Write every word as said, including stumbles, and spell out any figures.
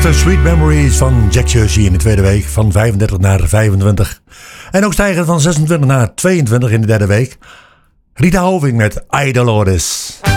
De Sweet Memories van Jack Jersey in de tweede week van vijfendertig naar vijfentwintig. En ook stijgen van zesentwintig naar tweeëntwintig in de derde week. Rita Hoving met I Dolores.